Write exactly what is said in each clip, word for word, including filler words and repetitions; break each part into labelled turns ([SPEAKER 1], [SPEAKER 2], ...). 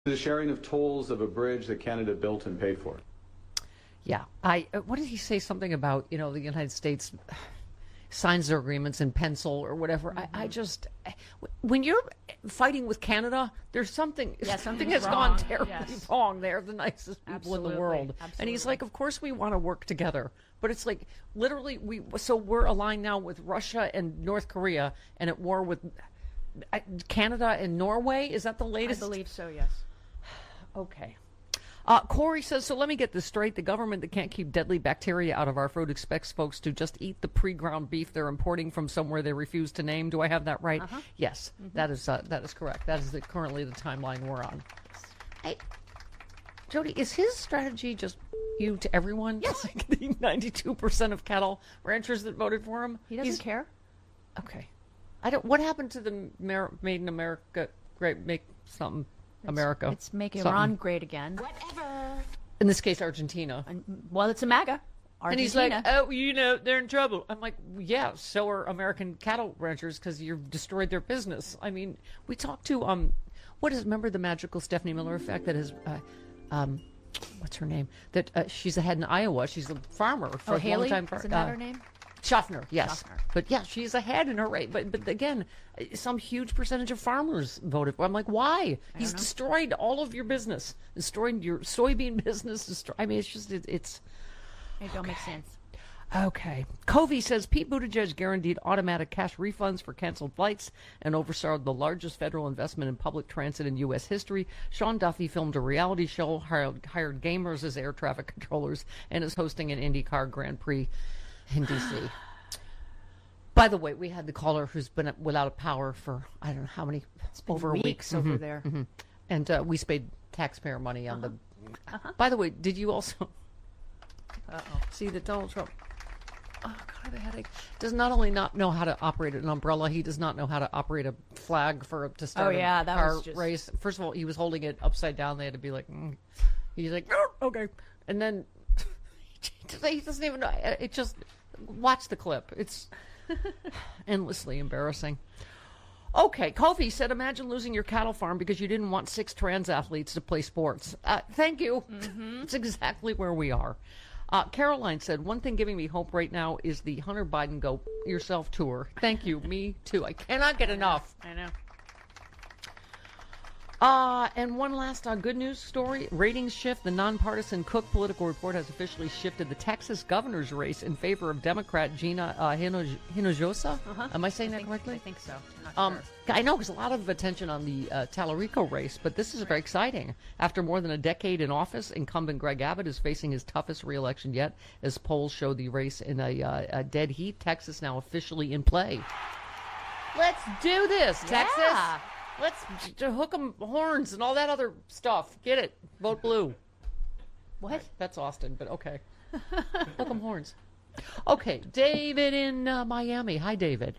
[SPEAKER 1] The sharing of tolls of a bridge that Canada built and paid for.
[SPEAKER 2] Yeah. I. Uh, what did he say? Something about, you know, the United States signs their agreements in pencil or whatever. Mm-hmm. I, I just, when you're fighting with Canada, there's something,
[SPEAKER 3] yeah,
[SPEAKER 2] something has
[SPEAKER 3] wrong.
[SPEAKER 2] gone terribly
[SPEAKER 3] yes.
[SPEAKER 2] wrong. They're the nicest people
[SPEAKER 3] Absolutely.
[SPEAKER 2] in the world.
[SPEAKER 3] Absolutely.
[SPEAKER 2] And he's like, of course we want to work together. But it's like, literally, we, so we're aligned now with Russia and North Korea and at war with Canada and Norway. Is that the latest?
[SPEAKER 3] I believe so, yes.
[SPEAKER 2] Okay. Uh, Corey says, so let me get this straight. The government that can't keep deadly bacteria out of our food expects folks to just eat the pre-ground beef they're importing from somewhere they refuse to name. Do I have that right?
[SPEAKER 3] Uh-huh.
[SPEAKER 2] Yes, mm-hmm. that is uh, that is correct. That is the, currently the timeline we're on. I, Jody, is his strategy just you to everyone?
[SPEAKER 3] Yes.
[SPEAKER 2] Like the ninety-two percent of cattle ranchers that voted for him?
[SPEAKER 3] He doesn't
[SPEAKER 2] He's,
[SPEAKER 3] care.
[SPEAKER 2] Okay. I don't. What happened to the Mer- Made in America, great, make something America?
[SPEAKER 3] It's, it's make
[SPEAKER 2] something.
[SPEAKER 3] Iran great again.
[SPEAKER 4] Whatever.
[SPEAKER 2] In this case, Argentina.
[SPEAKER 3] And, well, it's a MAGA. Argentina.
[SPEAKER 2] And he's like, oh, you know, they're in trouble. I'm like, yeah, so are American cattle ranchers because you've destroyed their business. I mean, we talked to, um, what is, remember the magical Stephanie Miller effect that is, uh, um, what's her name? That uh, she's ahead in Iowa. She's a farmer for
[SPEAKER 3] oh,
[SPEAKER 2] a
[SPEAKER 3] Haley?
[SPEAKER 2] long time. For,
[SPEAKER 3] Isn't that
[SPEAKER 2] uh,
[SPEAKER 3] her name?
[SPEAKER 2] Schaffner, yes.
[SPEAKER 3] Schaffner.
[SPEAKER 2] But yeah, she's ahead in her rate. But but again, some huge percentage of farmers voted for. I'm like, why? He's
[SPEAKER 3] know.
[SPEAKER 2] destroyed all of your business, destroyed your soybean business. Destroy, I mean, it's just it, it's.
[SPEAKER 3] It don't make sense.
[SPEAKER 2] Okay. Covey says Pete Buttigieg guaranteed automatic cash refunds for canceled flights and oversaw the largest federal investment in public transit in U S history. Sean Duffy filmed a reality show, hired, hired gamers as air traffic controllers, and is hosting an IndyCar Grand Prix in D C. By the way, we had the caller who's been without a power for, I don't know how many,
[SPEAKER 3] It's been
[SPEAKER 2] over a week.
[SPEAKER 3] weeks over
[SPEAKER 2] Mhm,
[SPEAKER 3] there.
[SPEAKER 2] mhm. And uh, we paid taxpayer money on
[SPEAKER 3] Uh-huh.
[SPEAKER 2] the...
[SPEAKER 3] Uh-huh.
[SPEAKER 2] By the way, did you also...
[SPEAKER 3] Uh-oh.
[SPEAKER 2] See that Donald Trump... Oh, God, I have a headache. Does not only not know how to operate an umbrella, he does not know how to operate a flag for to start
[SPEAKER 3] Oh, yeah,
[SPEAKER 2] a
[SPEAKER 3] that
[SPEAKER 2] car
[SPEAKER 3] was just-
[SPEAKER 2] race. First of all, he was holding it upside down. They had to be like... Mm. He's like, oh, okay. And then... he doesn't even know. It just... Watch the clip. It's endlessly embarrassing. Okay, Kofi said, imagine losing your cattle farm because you didn't want six trans athletes to play sports. Uh, thank you. Mm-hmm. It's exactly where we are. Uh, Caroline said, one thing giving me hope right now is the Hunter Biden Go Yourself tour. Thank you. Me too. I cannot get enough.
[SPEAKER 3] I know.
[SPEAKER 2] Uh, and one last uh, good news story. Ratings shift. The nonpartisan Cook Political Report has officially shifted the Texas governor's race in favor of Democrat Gina uh, Hinoj- Hinojosa.
[SPEAKER 3] Uh-huh.
[SPEAKER 2] Am I saying
[SPEAKER 3] I
[SPEAKER 2] that
[SPEAKER 3] think,
[SPEAKER 2] correctly?
[SPEAKER 3] I think so. Not
[SPEAKER 2] Um,
[SPEAKER 3] sure.
[SPEAKER 2] I know there's a lot of attention on the uh, Tallarico race, but this is very exciting. After more than a decade in office, incumbent Greg Abbott is facing his toughest reelection yet, as polls show the race in a, uh, a dead heat. Texas now officially in play. Let's do this, Texas.
[SPEAKER 3] Yeah.
[SPEAKER 2] Let's j- hook 'em horns and all that other stuff. Get it? Vote blue.
[SPEAKER 3] What?
[SPEAKER 2] That's Austin, but okay. Hook 'em horns. Okay, David in uh, Miami. Hi, David.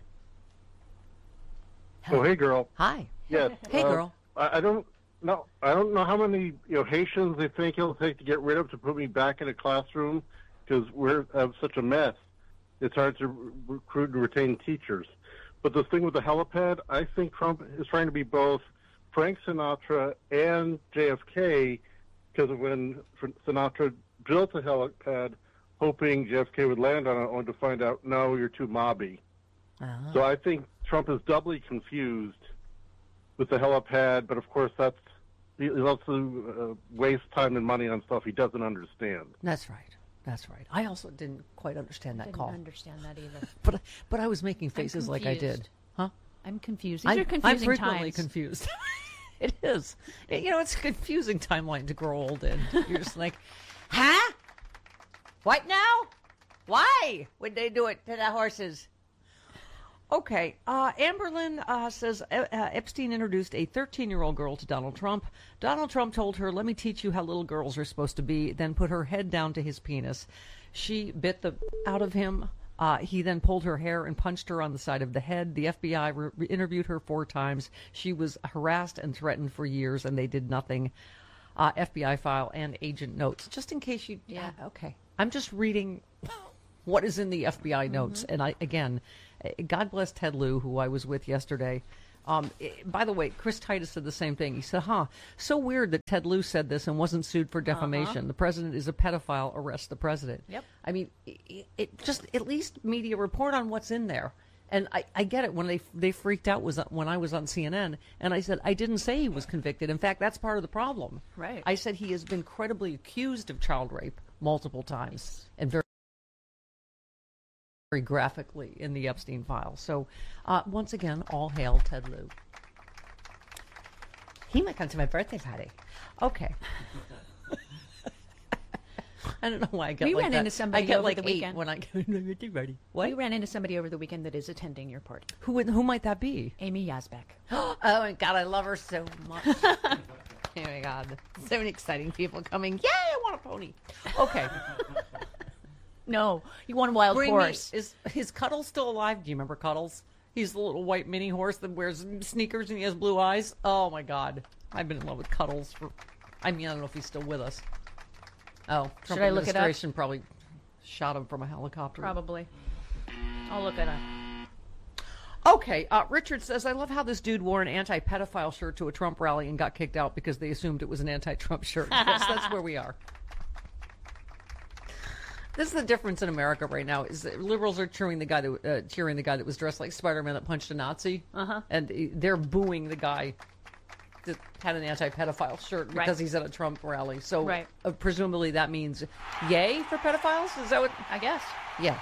[SPEAKER 5] Oh, hey, girl.
[SPEAKER 2] Hi.
[SPEAKER 5] Yes.
[SPEAKER 2] Hey,
[SPEAKER 5] uh,
[SPEAKER 2] girl.
[SPEAKER 5] I, I don't know. I don't know how many you know Haitians they think it'll take to get rid of to put me back in a classroom because we're have such a mess. It's hard to re- recruit and retain teachers. But the thing with the helipad, I think Trump is trying to be both Frank Sinatra and J F K because of when Sinatra built a helipad, hoping J F K would land on it, only to find out, no, you're too mobby.
[SPEAKER 2] Uh-huh.
[SPEAKER 5] So I think Trump is doubly confused with the helipad, but of course that's he loves to uh, waste time and money on stuff he doesn't understand.
[SPEAKER 2] That's right. That's right. I also didn't quite understand that
[SPEAKER 3] Didn't
[SPEAKER 2] call.
[SPEAKER 3] understand that either.
[SPEAKER 2] But but I was making faces like I did.
[SPEAKER 3] confused.
[SPEAKER 2] Huh?
[SPEAKER 3] I'm confused. These
[SPEAKER 2] I'm,
[SPEAKER 3] are
[SPEAKER 2] I'm
[SPEAKER 3] confusing
[SPEAKER 2] frequently
[SPEAKER 3] times.
[SPEAKER 2] confused. It is. You know, it's a confusing timeline to grow old in. You're just like, huh? What now? Why would they do it to the horses? Okay, uh, Amberlyn uh, says uh, Epstein introduced a thirteen-year-old girl to Donald Trump. Donald Trump told her, let me teach you how little girls are supposed to be, then put her head down to his penis. She bit the out of him. Uh, he then pulled her hair and punched her on the side of the head. The F B I re- re- interviewed her four times. She was harassed and threatened for years, and they did nothing. Uh, F B I file and agent notes. Just in case you...
[SPEAKER 3] Yeah.
[SPEAKER 2] Uh, okay. I'm just reading what is in the F B I notes. Mm-hmm. And I again... God bless Ted Lieu, who I was with yesterday. Um, it- by the way, Chris Titus said the same thing. He said, huh, so weird that Ted Lieu said this and wasn't sued for defamation.
[SPEAKER 3] Uh-huh.
[SPEAKER 2] The president is a pedophile. Arrest the president.
[SPEAKER 3] Yep.
[SPEAKER 2] I mean, it, it just at least media report on what's in there. And I, I get it. When they they freaked out was when I was on C N N, and I said I didn't say he was convicted. In fact, that's part of the problem.
[SPEAKER 3] Right.
[SPEAKER 2] I said he has been credibly accused of child rape multiple times and very, very graphically in the Epstein files. So, uh, once again, all hail Ted Lieu. He might come to my birthday party. Okay. I don't know why I get
[SPEAKER 3] We
[SPEAKER 2] like
[SPEAKER 3] ran
[SPEAKER 2] that.
[SPEAKER 3] into somebody
[SPEAKER 2] I get
[SPEAKER 3] over
[SPEAKER 2] like
[SPEAKER 3] the
[SPEAKER 2] eight
[SPEAKER 3] weekend.
[SPEAKER 2] when I go to my birthday party. What?
[SPEAKER 3] We ran into somebody over the weekend that is attending your party.
[SPEAKER 2] Who would- who might that be?
[SPEAKER 3] Amy Yazbek.
[SPEAKER 2] Oh my God, I love her so much. Oh my God, so many exciting people coming. Yay! I want a pony. Okay,
[SPEAKER 3] No, you want a wild
[SPEAKER 2] Bring me-
[SPEAKER 3] horse.
[SPEAKER 2] is is Cuddles still alive? Do you remember Cuddles? He's the little white mini horse that wears sneakers and he has blue eyes. Oh my God, I've been in love with Cuddles for. I mean, I don't know if he's still with us. Oh, Trump
[SPEAKER 3] Should I look it up?
[SPEAKER 2] administration probably shot him from a helicopter.
[SPEAKER 3] Probably. I'll look it up.
[SPEAKER 2] Okay, uh, Richard says, I love how this dude wore an anti-pedophile shirt to a Trump rally and got kicked out because they assumed it was an anti-Trump shirt. Yes, that's where we are. This is the difference in America right now: is that liberals are cheering the guy that uh, cheering the guy that was dressed like Spider-Man that punched a Nazi, uh-huh. and uh, they're booing the guy that had an anti-pedophile shirt because
[SPEAKER 3] Right.
[SPEAKER 2] he's at a Trump rally. So
[SPEAKER 3] Right.
[SPEAKER 2] uh, presumably that means yay for pedophiles. Is that what?
[SPEAKER 3] I guess.
[SPEAKER 2] Yeah.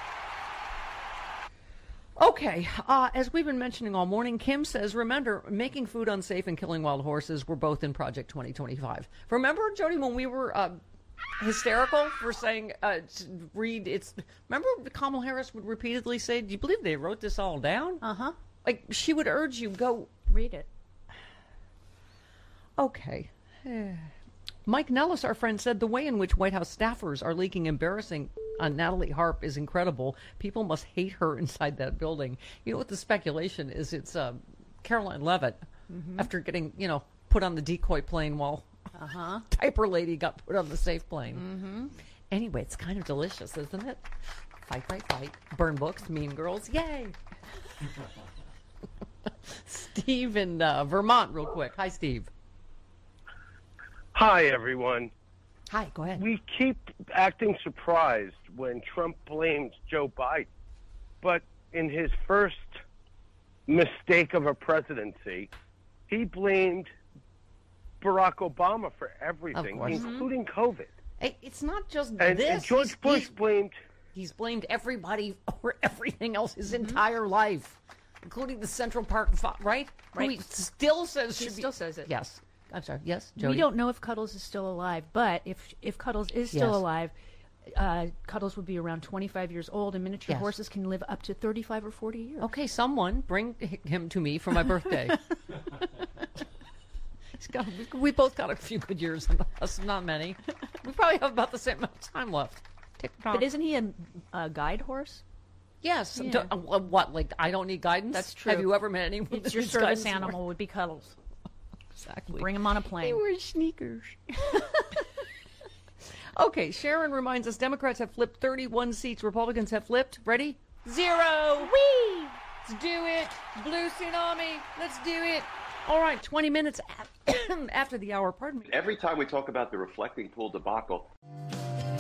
[SPEAKER 2] Okay, uh, as we've been mentioning all morning, Kim says, remember, making food unsafe and killing wild horses were both in Project twenty twenty-five. Remember, Jody, when we were uh, hysterical for saying, uh, to read, it's, remember Kamala Harris would repeatedly say, do you believe they wrote this all down?
[SPEAKER 3] Uh-huh.
[SPEAKER 2] Like, she would urge you, go,
[SPEAKER 3] Read it.
[SPEAKER 2] okay. Mike Nellis, our friend, said the way in which White House staffers are leaking embarrassing on Natalie Harp is incredible. People must hate her inside that building. You know what the speculation is? It's uh, Caroline Leavitt, after getting, you know, put on the decoy plane while
[SPEAKER 3] Uh-huh.
[SPEAKER 2] Diaper Lady got put on the safe plane. Mm-hmm. Anyway, it's kind of delicious, isn't it? Fight, fight, fight. Burn books, Mean Girls, yay! Steve in uh, Vermont, real quick. Hi, Steve.
[SPEAKER 4] Hi, everyone.
[SPEAKER 2] Hi, go ahead.
[SPEAKER 4] We keep acting surprised when Trump blames Joe Biden. But in his first mistake of a presidency, he blamed Barack Obama for everything,
[SPEAKER 2] course.
[SPEAKER 4] including COVID.
[SPEAKER 2] Hey, it's not just
[SPEAKER 4] And,
[SPEAKER 2] this.
[SPEAKER 4] and George
[SPEAKER 2] he's,
[SPEAKER 4] Bush
[SPEAKER 2] he's,
[SPEAKER 4] blamed...
[SPEAKER 2] he's blamed everybody for everything else his entire life, including the Central Park, fo- right? Who
[SPEAKER 3] Right.
[SPEAKER 2] he still says
[SPEAKER 3] He
[SPEAKER 2] should
[SPEAKER 3] still
[SPEAKER 2] be.
[SPEAKER 3] says it.
[SPEAKER 2] Yes. I'm sorry. Yes, Jody.
[SPEAKER 3] We don't know if Cuddles is still alive, but if if Cuddles is still
[SPEAKER 2] Yes.
[SPEAKER 3] alive, uh, Cuddles would be around twenty-five years old, and miniature
[SPEAKER 2] Yes.
[SPEAKER 3] horses can live up to thirty-five or forty years.
[SPEAKER 2] Okay, someone bring h- him to me for my birthday. He's got, we- we both got a few good years in us, not many. We probably have about the same amount of time left. Tick tock.
[SPEAKER 3] But isn't he a, a guide horse?
[SPEAKER 2] Yes.
[SPEAKER 3] Yeah.
[SPEAKER 2] Do- uh, what? Like I don't need guidance.
[SPEAKER 3] That's
[SPEAKER 2] Have
[SPEAKER 3] true.
[SPEAKER 2] you ever met anyone?
[SPEAKER 3] It's
[SPEAKER 2] that
[SPEAKER 3] your
[SPEAKER 2] needs
[SPEAKER 3] service
[SPEAKER 2] guidance?
[SPEAKER 3] animal would be Cuddles.
[SPEAKER 2] Exactly.
[SPEAKER 3] Bring him on a
[SPEAKER 2] He
[SPEAKER 3] plane.
[SPEAKER 2] wears sneakers. Okay, Sharon reminds us Democrats have flipped thirty-one seats. Republicans have flipped. Ready? Zero. Whee! Let's do it. Blue tsunami. Let's do it. All right, twenty minutes af- after the hour. Pardon me.
[SPEAKER 6] Every time we talk about the reflecting pool debacle,